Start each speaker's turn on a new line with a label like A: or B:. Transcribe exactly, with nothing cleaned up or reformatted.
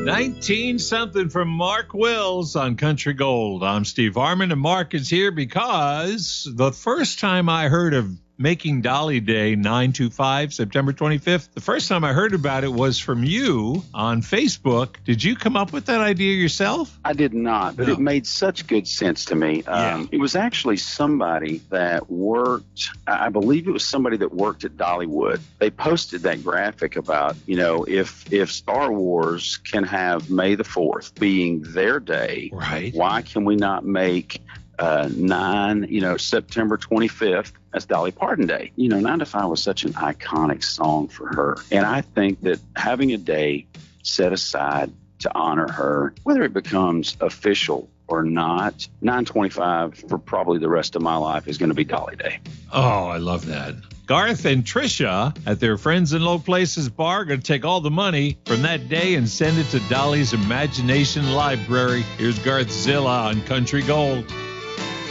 A: nineteen something from Mark Wills on Country Gold. I'm Steve Harmon, and Mark is here because the first time I heard of Making Dolly Day, nine two five, September twenty-fifth, the first time I heard about it was from you on Facebook. Did you come up with that idea yourself?
B: I did not, but
A: No.
B: it made such good sense to me.
A: Yeah.
B: Um, it was actually somebody that worked, I believe it was somebody that worked at Dollywood. They posted that graphic about, you know, if if Star Wars can have May the fourth being their day,
A: Right.
B: why can we not make uh, nine, you know, September twenty-fifth as Dolly Parton Day? You know, nine to five was such an iconic song for her. And I think that having a day set aside to honor her, whether it becomes official or not, nine twenty-five for probably the rest of my life is going to be Dolly Day.
A: Oh, I love that. Garth and Trisha at their Friends in Low Places bar are going to take all the money from that day and send it to Dolly's Imagination Library. Here's Garth Zilla on Country Gold.